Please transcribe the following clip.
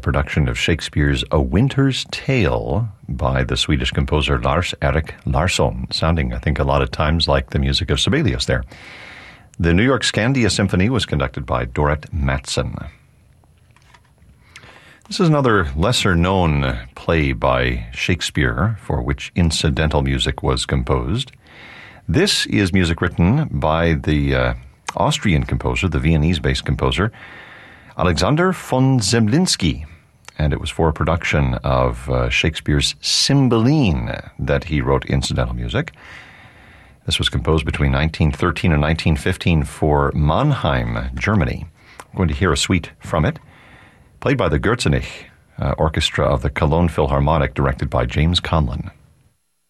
production of Shakespeare's A Winter's Tale by the Swedish composer Lars-Erik Larsson, sounding, I think, a lot of times like the music of Sibelius there. The New York Scandia Symphony was conducted by Dorrit Mattson. This is another lesser-known play by Shakespeare for which incidental music was composed. This is music written by the Austrian composer, the Viennese-based composer, Alexander von Zemlinsky, and it was for a production of Shakespeare's Cymbeline that he wrote incidental music. This was composed between 1913 and 1915 for Mannheim, Germany. We're going to hear a suite from it, played by the Gürzenich Orchestra of the Cologne Philharmonic, directed by James Conlon.